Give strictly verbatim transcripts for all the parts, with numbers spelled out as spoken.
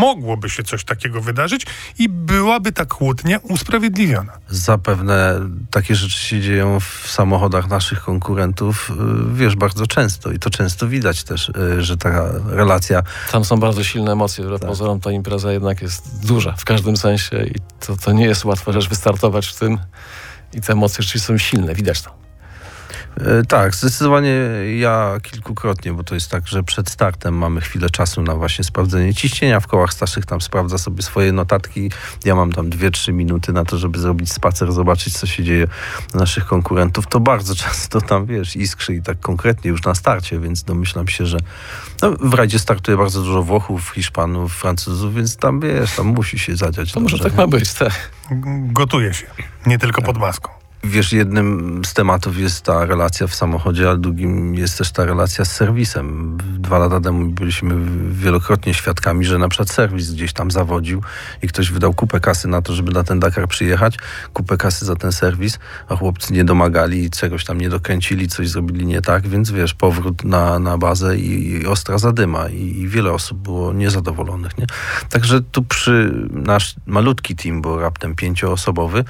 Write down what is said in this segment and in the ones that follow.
mogłoby się coś takiego wydarzyć i byłaby ta kłótnia usprawiedliwiona. Zapewne takie rzeczy się dzieją w samochodach naszych konkurentów, wiesz, bardzo często i to często widać też, że ta relacja... Tam są bardzo silne emocje, że tak. Pozorom ta impreza jednak jest duża w każdym sensie i to, to nie jest łatwa rzecz wystartować w tym i te emocje rzeczywiście są silne, widać to. Tak, zdecydowanie ja kilkukrotnie, bo to jest tak, że przed startem mamy chwilę czasu na właśnie sprawdzenie ciśnienia w kołach starszych, tam sprawdza sobie swoje notatki. Ja mam tam dwie trzy minuty na to, żeby zrobić spacer, zobaczyć, co się dzieje u naszych konkurentów. To bardzo często tam, wiesz, iskrzy i tak konkretnie już na starcie, więc domyślam się, że no, w rajdzie startuje bardzo dużo Włochów, Hiszpanów, Francuzów, więc tam, wiesz, tam musi się zadziać. To może tak ma być, tak. Gotuje się, nie tylko pod maską. Wiesz, jednym z tematów jest ta relacja w samochodzie, a drugim jest też ta relacja z serwisem. Dwa lata temu byliśmy wielokrotnie świadkami, że na przykład serwis gdzieś tam zawodził i ktoś wydał kupę kasy na to, żeby na ten Dakar przyjechać, kupę kasy za ten serwis, a chłopcy nie domagali, czegoś tam nie dokręcili, coś zrobili nie tak, więc wiesz, powrót na, na bazę i, i ostra zadyma i, i wiele osób było niezadowolonych, nie? Także tu przy nasz malutki team, bo raptem pięcioosobowy,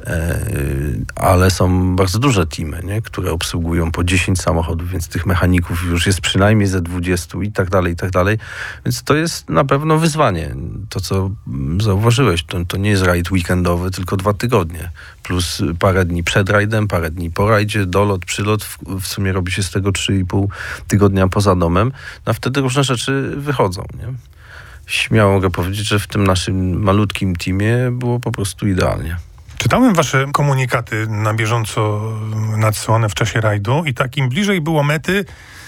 ale są bardzo duże teamy, nie? Które obsługują po dziesięć samochodów, więc tych mechaników już jest przynajmniej ze dwudziestu i tak dalej, i tak dalej. Więc to jest na pewno wyzwanie. To, co zauważyłeś, to, to nie jest rajd weekendowy, tylko dwa tygodnie. Plus parę dni przed rajdem, parę dni po rajdzie, dolot, przylot. W, w sumie robi się z tego trzy i pół tygodnia poza domem. No a wtedy różne rzeczy wychodzą, nie? Śmiało mogę powiedzieć, że w tym naszym malutkim teamie było po prostu idealnie. Czytałem wasze komunikaty na bieżąco nadsyłane w czasie rajdu i tak im bliżej było mety,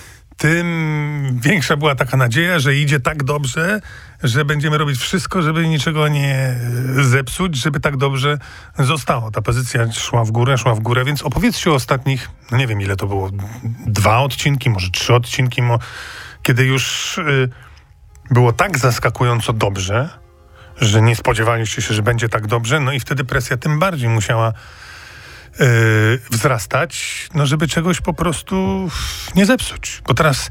tym większa była taka nadzieja, że idzie tak dobrze, że będziemy robić wszystko, żeby niczego nie zepsuć, żeby tak dobrze zostało. Ta pozycja szła w górę, szła w górę, więc opowiedzcie o ostatnich, no nie wiem ile to było, dwa odcinki, może trzy odcinki, mo- kiedy już y, było tak zaskakująco dobrze, że nie spodziewaliście się, że będzie tak dobrze, no i wtedy presja tym bardziej musiała yy, wzrastać, no żeby czegoś po prostu nie zepsuć. Bo teraz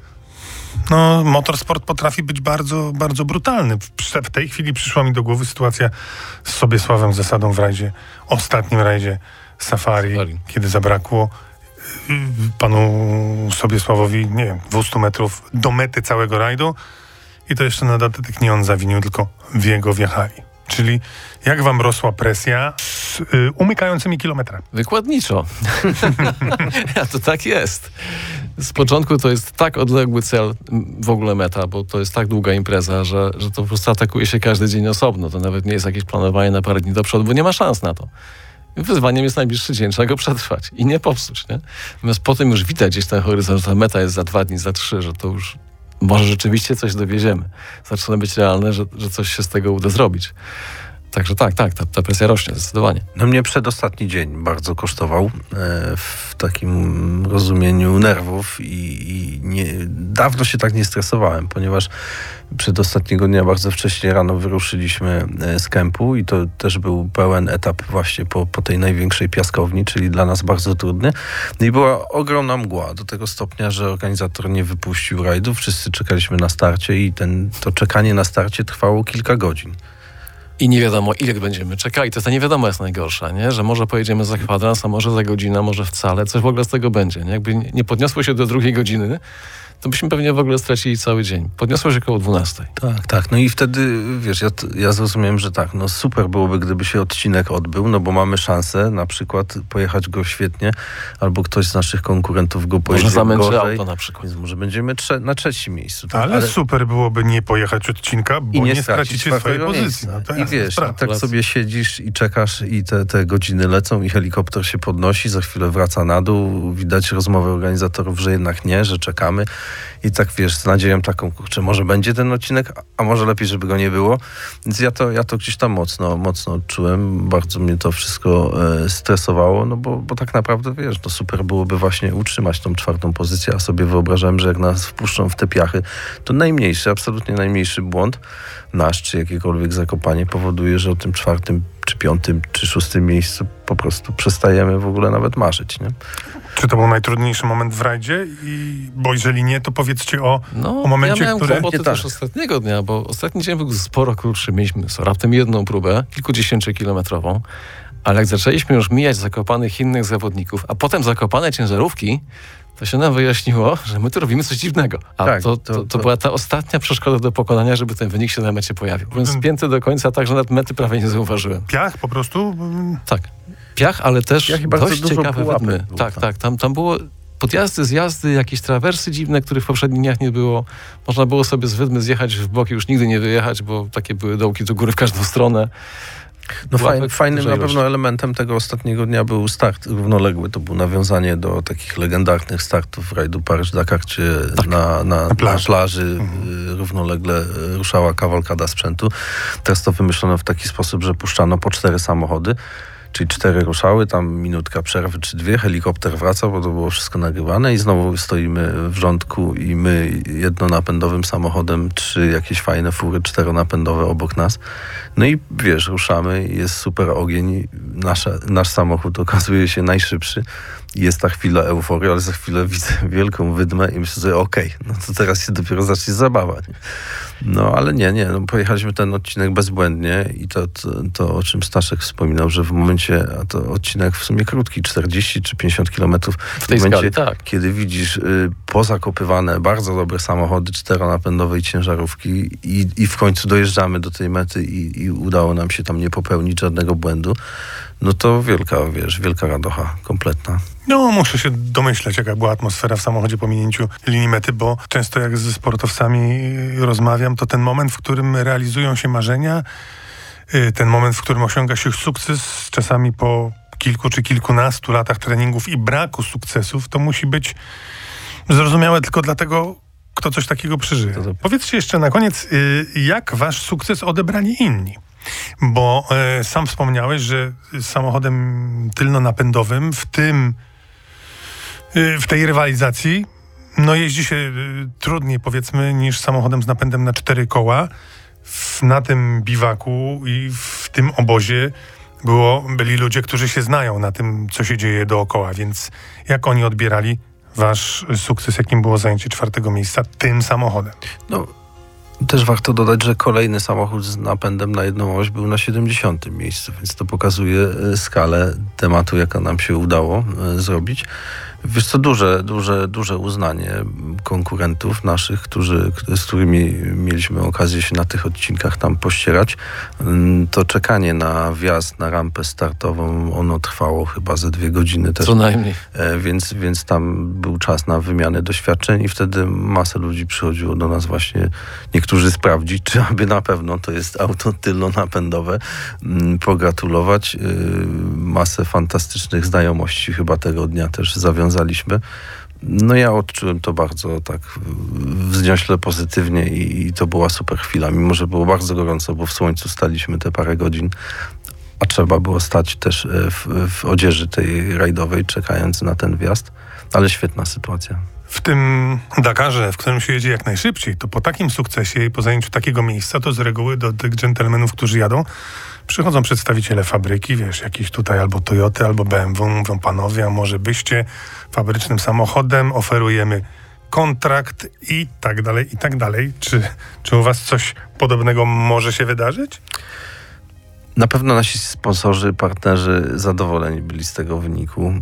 no, motorsport potrafi być bardzo, bardzo brutalny. W, w tej chwili przyszła mi do głowy sytuacja z Sobiesławem Zasadą w rajdzie, ostatnim rajdzie Safari, Safari. kiedy zabrakło yy, panu Sobiesławowi, nie wiem, dwieście metrów do mety całego rajdu. I to jeszcze na dodatek nie on zawinił, tylko w jego wjechali. Czyli jak wam rosła presja z y, umykającymi kilometrami? Wykładniczo. A to tak jest. Z początku to jest tak odległy cel, w ogóle meta, bo to jest tak długa impreza, że, że to po prostu atakuje się każdy dzień osobno. To nawet nie jest jakieś planowanie na parę dni do przodu, bo nie ma szans na to. Wyzwaniem jest najbliższy dzień, trzeba go przetrwać i nie popsuć, nie? Natomiast potem już widać gdzieś ten horyzont, że ta meta jest za dwa dni, za trzy, że to już może rzeczywiście coś dowieziemy. Zaczyna być realne, że, że coś się z tego uda zrobić. Także tak, tak, ta, ta presja rośnie zdecydowanie. No mnie przedostatni dzień bardzo kosztował e, w takim rozumieniu nerwów i, i nie, dawno się tak nie stresowałem, ponieważ przedostatniego dnia bardzo wcześnie rano wyruszyliśmy z kempu i to też był pełen etap właśnie po, po tej największej piaskowni, czyli dla nas bardzo trudny. No i była ogromna mgła do tego stopnia, że organizator nie wypuścił rajdów. Wszyscy czekaliśmy na starcie i ten, to czekanie na starcie trwało kilka godzin. I nie wiadomo, ile będziemy czekali. To ta nie wiadomo jest najgorsza, nie? Że może pojedziemy za kwadrans, a może za godzinę, może wcale. Coś w ogóle z tego będzie. Nie? Jakby nie podniosło się do drugiej godziny, to byśmy pewnie w ogóle stracili cały dzień. Podniosło się koło dwunastej. Tak, tak. No i wtedy, wiesz, ja, ja zrozumiałem, że tak, no super byłoby, gdyby się odcinek odbył, no bo mamy szansę na przykład pojechać go świetnie, albo ktoś z naszych konkurentów go pojedzie może zamęczy gorzej, auto na przykład. Więc może będziemy trze- na trzecim miejscu. Tak? Ale, Ale super byłoby nie pojechać odcinka, bo i nie, nie stracicie swojej pozycji. No to I wiesz, i tak sobie siedzisz i czekasz i te, te godziny lecą i helikopter się podnosi, za chwilę wraca na dół, widać rozmowę organizatorów, że jednak nie, że czekamy i tak wiesz, z nadzieją taką, kurczę, może będzie ten odcinek, a może lepiej, żeby go nie było. Więc ja to, ja to gdzieś tam mocno, mocno odczułem. Bardzo mnie to wszystko e, stresowało, no bo, bo tak naprawdę, wiesz, no super byłoby właśnie utrzymać tą czwartą pozycję, a sobie wyobrażałem, że jak nas wpuszczą w te piachy, to najmniejszy, absolutnie najmniejszy błąd nasz, czy jakiekolwiek zakopanie powoduje, że o tym czwartym, czy piątym, czy szóstym miejscu po prostu przestajemy w ogóle nawet marzyć, nie? Czy to był najtrudniejszy moment w rajdzie? I, bo jeżeli nie, to powiedzcie o, No, o momencie, ja miałem który... kłopoty tak. też ostatniego dnia, bo ostatni dzień był sporo krótszy. Mieliśmy co, raptem jedną próbę, kilkudziesięciokilometrową, ale jak zaczęliśmy już mijać zakopanych innych zawodników, a potem zakopane ciężarówki, to się nam wyjaśniło, że my tu robimy coś dziwnego. A Tak, to, to- to, to, to- była ta ostatnia przeszkoda do pokonania, żeby ten wynik się na mecie pojawił. Byłem spięty do końca, tak, że nawet mety prawie nie zauważyłem. Piach po prostu? Tak. Piach, ale też Piach i bardzo dość dużo ciekawe pułapek wydmy. było Tak, tam. tak. Tam, tam było podjazdy, zjazdy, jakieś trawersy dziwne, których w poprzednich dniach nie było. Można było sobie z wydmy zjechać w bok i już nigdy nie wyjechać, bo takie były dołki do góry w każdą stronę. No Pułapek fajn, fajnym dużej na pewno ilości. elementem tego ostatniego dnia był start równoległy. To było nawiązanie do takich legendarnych startów rajdu Paryż-Dakar, gdzie Tak. na, na, na plaży. plaży, Mhm. y, równolegle y, ruszała kawalkada sprzętu. Teraz to wymyślono w taki sposób, że puszczano po cztery samochody, czyli cztery ruszały, tam minutka przerwy czy dwie, helikopter wraca, bo to było wszystko nagrywane i znowu stoimy w rządku i my jednonapędowym samochodem, trzy jakieś fajne fury czteronapędowe obok nas. No i wiesz, ruszamy, jest super ogień, Nasza, nasz samochód okazuje się najszybszy i jest ta chwila euforii, ale za chwilę widzę wielką wydmę i myślę sobie, okej, no to teraz się dopiero zacznie zabawa. Nie? No ale nie, nie, no, pojechaliśmy ten odcinek bezbłędnie i to, to, to, o czym Staszek wspominał, że w momencie, a to odcinek w sumie krótki, czterdzieści czy pięćdziesiąt kilometrów, W tej momencie, skali, tak. kiedy widzisz y, pozakopywane bardzo dobre samochody czteronapędowe i ciężarówki i, i w końcu dojeżdżamy do tej mety i, i udało nam się tam nie popełnić żadnego błędu, no to wielka, wiesz, wielka radocha kompletna. No, muszę się domyśleć, jaka była atmosfera w samochodzie po minięciu linii mety, bo często jak ze sportowcami rozmawiam, to ten moment, w którym realizują się marzenia, y, ten moment, w którym osiąga się sukces, czasami po kilku czy kilkunastu latach treningów i braku sukcesów, to musi być zrozumiałe tylko dlatego, kto coś takiego przeżyje. To to- Powiedzcie jeszcze na koniec, y, jak wasz sukces odebrali inni? Bo e, sam wspomniałeś, że z samochodem tylnonapędowym w tym y, w tej rywalizacji no jeździ się y, trudniej, powiedzmy, niż samochodem z napędem na cztery koła. W, na tym biwaku i w tym obozie było, byli ludzie, którzy się znają na tym, co się dzieje dookoła, więc jak oni odbierali wasz sukces, jakim było zajęcie czwartego miejsca tym samochodem? No, też warto dodać, że kolejny samochód z napędem na jedną oś był na siedemdziesiątym miejscu, więc to pokazuje e, skalę tematu, jaka nam się udało e, zrobić. Wiesz co, duże, duże, duże uznanie konkurentów naszych, którzy, z którymi mieliśmy okazję się na tych odcinkach tam pościerać. Mm, To czekanie na wjazd na rampę startową, ono trwało chyba ze dwie godziny też. Co najmniej. E, Więc, więc tam był czas na wymianę doświadczeń i wtedy masę ludzi przychodziło do nas właśnie niektórzy sprawdzić, czy aby na pewno to jest auto tylnonapędowe, mm, pogratulować. Y, Masę fantastycznych znajomości chyba tego dnia też zawiązaliśmy. No ja odczułem to bardzo tak wzniośle pozytywnie i, i to była super chwila, mimo że było bardzo gorąco, bo w słońcu staliśmy te parę godzin, a trzeba było stać też e, w, w odzieży tej rajdowej, czekając na ten wjazd, ale świetna sytuacja. W tym Dakarze, w którym się jedzie jak najszybciej, to po takim sukcesie i po zajęciu takiego miejsca, to z reguły do tych dżentelmenów, którzy jadą, przychodzą przedstawiciele fabryki, wiesz, jakiś tutaj albo Toyoty, albo B M W, mówią: panowie, a może byście fabrycznym samochodem, oferujemy kontrakt i tak dalej, i tak dalej. Czy, czy u was coś podobnego może się wydarzyć? Na pewno nasi sponsorzy, partnerzy zadowoleni byli z tego wyniku.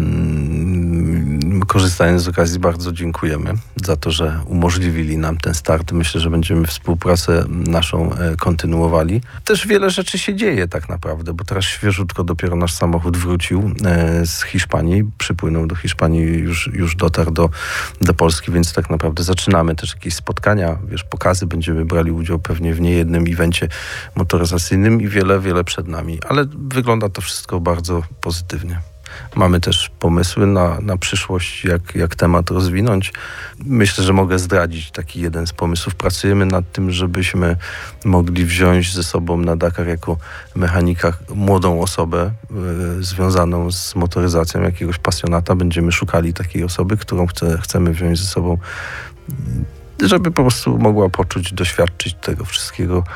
Mm, korzystając z okazji, bardzo dziękujemy za to, że umożliwili nam ten start. Myślę, że będziemy współpracę naszą e, kontynuowali. Też wiele rzeczy się dzieje tak naprawdę, bo teraz świeżutko dopiero nasz samochód wrócił e, z Hiszpanii. Przypłynął do Hiszpanii, już, już dotarł do, do Polski, więc tak naprawdę zaczynamy też jakieś spotkania, wiesz, pokazy. Będziemy brali udział pewnie w niejednym evencie motoryzacyjnym i wiele wiele przed nami, ale wygląda to wszystko bardzo pozytywnie. Mamy też pomysły na, na przyszłość, jak, jak temat rozwinąć. Myślę, że mogę zdradzić taki jeden z pomysłów. Pracujemy nad tym, żebyśmy mogli wziąć ze sobą na Dakar jako mechanika młodą osobę y, związaną z motoryzacją, jakiegoś pasjonata. Będziemy szukali takiej osoby, którą chce, chcemy wziąć ze sobą, żeby po prostu mogła poczuć, doświadczyć tego wszystkiego,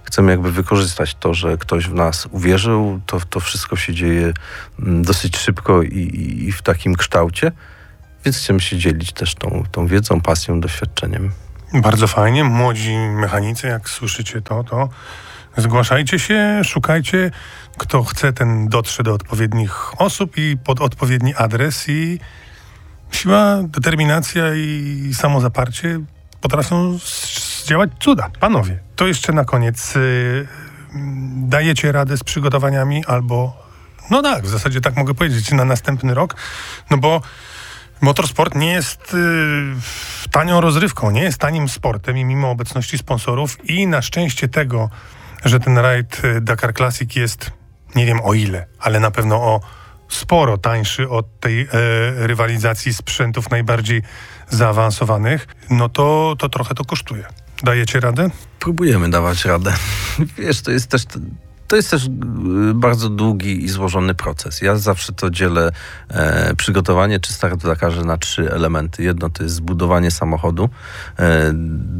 chcemy jakby wykorzystać to, że ktoś w nas uwierzył. To, to wszystko się dzieje dosyć szybko i, i, i w takim kształcie, więc chcemy się dzielić też tą, tą wiedzą, pasją, doświadczeniem. Bardzo fajnie. Młodzi mechanicy, jak słyszycie to, to zgłaszajcie się, szukajcie. Kto chce, ten dotrze do odpowiednich osób i pod odpowiedni adres i siła, determinacja i samozaparcie potrafią zdziałać cuda. Panowie, to jeszcze na koniec. Yy, dajecie radę z przygotowaniami albo, no tak, w zasadzie tak mogę powiedzieć, na następny rok, no bo motorsport nie jest yy, tanią rozrywką, nie jest tanim sportem i mimo obecności sponsorów i na szczęście tego, że ten rajd Dakar Classic jest, nie wiem o ile, ale na pewno o sporo tańszy od tej e, rywalizacji sprzętów najbardziej zaawansowanych, no to, to trochę to kosztuje. Dajecie radę? Próbujemy dawać radę. Wiesz, to jest też... To jest też bardzo długi i złożony proces. Ja zawsze to dzielę e, przygotowanie czy start w Dakarze na trzy elementy. Jedno to jest zbudowanie samochodu. E,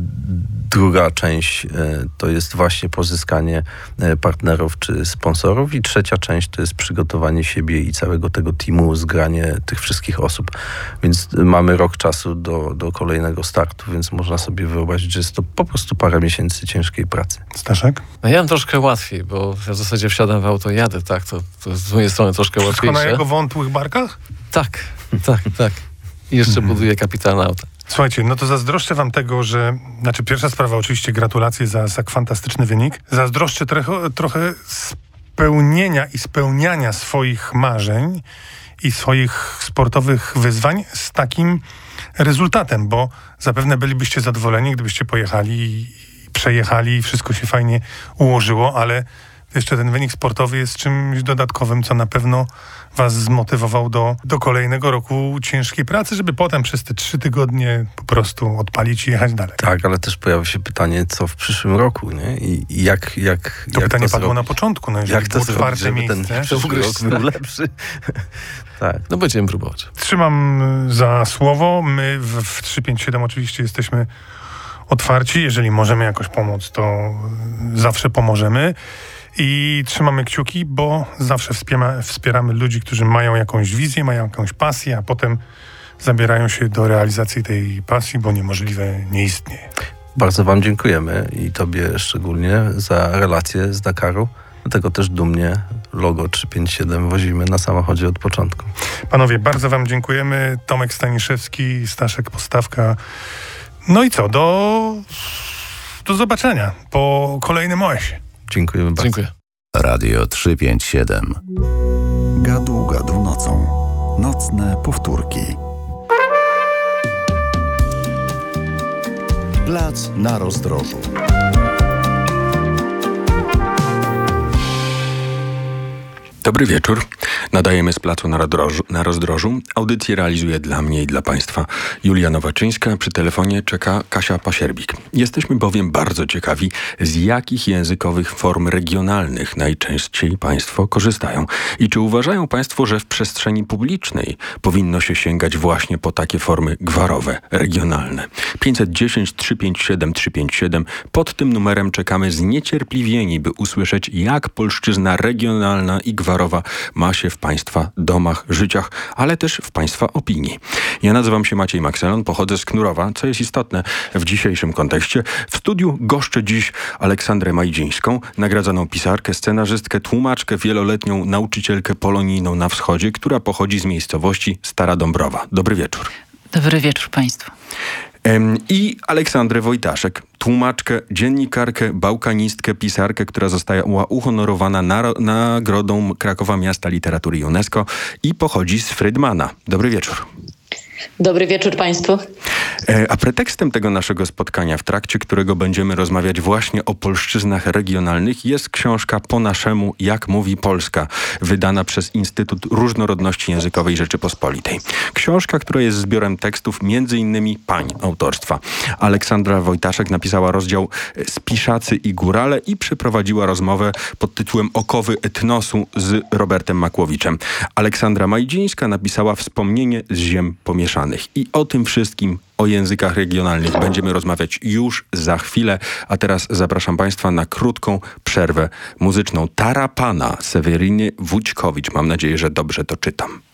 druga część e, to jest właśnie pozyskanie e, partnerów czy sponsorów. I trzecia część to jest przygotowanie siebie i całego tego teamu, zgranie tych wszystkich osób. Więc mamy rok czasu do, do kolejnego startu, więc można sobie wyobrazić, że jest to po prostu parę miesięcy ciężkiej pracy. Staszek? No ja mam troszkę łatwiej, bo ja w zasadzie wsiadam w auto, jadę, tak? To, to z mojej strony troszkę Wszystko łatwiejsze. na jego wątłych barkach? Tak, tak, tak. I jeszcze buduję kapitalne auta. Słuchajcie, no to zazdroszczę wam tego, że... Znaczy pierwsza sprawa, oczywiście gratulacje za, za fantastyczny wynik. Zazdroszczę trochę, trochę spełnienia i spełniania swoich marzeń i swoich sportowych wyzwań z takim rezultatem, bo zapewne bylibyście zadowoleni, gdybyście pojechali i przejechali i wszystko się fajnie ułożyło, ale jeszcze ten wynik sportowy jest czymś dodatkowym, co na pewno was zmotywował do, do kolejnego roku ciężkiej pracy, żeby potem przez te trzy tygodnie po prostu odpalić i jechać dalej. Tak, ale też pojawia się pytanie, co w przyszłym roku, nie? I i jak, jak, To jak pytanie to padło zrobić? na początku, no jeżeli Jak to było zrobić, czwarte żeby ten miejsce. przyszły rok był lepszy? Tak. No będziemy próbować. Trzymam za słowo. My w, w trzy pięć siedem oczywiście jesteśmy otwarci. Jeżeli możemy jakoś pomóc, to zawsze pomożemy. I trzymamy kciuki, bo zawsze wspieramy, wspieramy ludzi, którzy mają jakąś wizję, mają jakąś pasję, a potem zabierają się do realizacji tej pasji, bo niemożliwe nie istnieje. Bardzo wam dziękujemy i tobie szczególnie za relację z Dakaru. Dlatego też dumnie logo trzy pięć siedem wozimy na samochodzie od początku. Panowie, bardzo wam dziękujemy. Tomek Staniszewski, Staszek Postawka. No i co? Do, do zobaczenia po kolejnym O S-ie. Dziękujemy bardzo. Dziękuję. Radio trzy pięć siedem. Gadu, gadu nocą. Nocne powtórki. Plac na rozdrożu. Dobry wieczór. Nadajemy z placu na rozdrożu, na rozdrożu. Audycję realizuje dla mnie i dla Państwa Julia Nowaczyńska. Przy telefonie czeka Kasia Pasierbik. Jesteśmy bowiem bardzo ciekawi, z jakich językowych form regionalnych najczęściej Państwo korzystają. I czy uważają Państwo, że w przestrzeni publicznej powinno się sięgać właśnie po takie formy gwarowe, regionalne? pięćset dziesięć trzysta pięćdziesiąt siedem trzysta pięćdziesiąt siedem. Pod tym numerem czekamy zniecierpliwieni, by usłyszeć, jak polszczyzna regionalna i gwarowa ma się w Państwa domach, życiach, ale też w Państwa opinii. Ja nazywam się Maciej Makselon, pochodzę z Knurowa, co jest istotne w dzisiejszym kontekście. W studiu goszczę dziś Aleksandrę Majdzińską, nagradzaną pisarkę, scenarzystkę, tłumaczkę, wieloletnią nauczycielkę polonijną na wschodzie, która pochodzi z miejscowości Stara Dąbrowa. Dobry wieczór. Dobry wieczór Państwu. I Aleksandrę Wojtaszek, tłumaczkę, dziennikarkę, bałkanistkę, pisarkę, która została uhonorowana naro- Nagrodą Krakowa Miasta Literatury UNESCO i pochodzi z Frydmana. Dobry wieczór. Dobry wieczór Państwu. A pretekstem tego naszego spotkania, w trakcie którego będziemy rozmawiać właśnie o polszczyznach regionalnych, jest książka Po naszemu, jak mówi Polska, wydana przez Instytut Różnorodności Językowej Rzeczypospolitej. Książka, która jest zbiorem tekstów między innymi pań autorstwa. Aleksandra Wojtaszek napisała rozdział Spiszacy i górale i przeprowadziła rozmowę pod tytułem Okowy etnosu z Robertem Makłowiczem. Aleksandra Majdzińska napisała Wspomnienie z ziem pomieszanych. I o tym wszystkim o językach regionalnych będziemy rozmawiać już za chwilę, a teraz zapraszam Państwa na krótką przerwę muzyczną. Tarapana, Seweryny Wójcikowicz. Mam nadzieję, że dobrze to czytam.